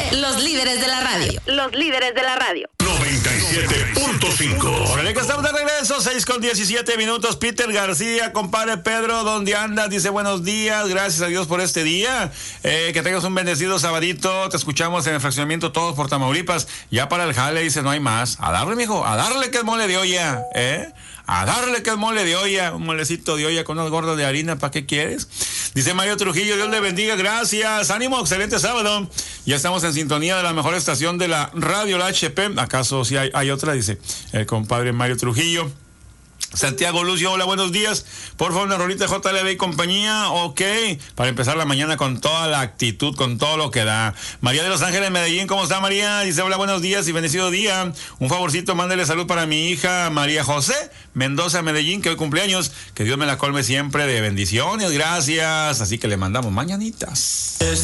los líderes de la radio. Los líderes de la radio. 97.5. Órale, que estamos de regreso, 6:17. Peter García, compadre Pedro, ¿dónde andas? Dice buenos días, gracias a Dios por este día. Que tengas un bendecido sabadito. Te escuchamos en el fraccionamiento todos por Tamaulipas. Ya para el jale, dice, no hay más. A darle, mijo, a darle que es mole de olla, a darle que es mole de olla, un molecito de olla con unas gordas de harina, ¿para qué quieres? Dice Mario Trujillo, Dios le bendiga, gracias, ánimo, excelente sábado. Ya estamos en sintonía de la mejor estación de la radio, la HP. ¿Acaso si hay otra? Dice el compadre Mario Trujillo. Santiago Lucio, hola, buenos días. Por favor, una rolita JLB y compañía, ok, para empezar la mañana con toda la actitud, con todo lo que da. María de Los Ángeles, Medellín, ¿cómo está María? Dice, hola, buenos días y bendecido día. Un favorcito, mándele salud para mi hija María José Mendoza, Medellín, que hoy cumpleaños. Que Dios me la colme siempre de bendiciones, gracias. Así que le mandamos mañanitas.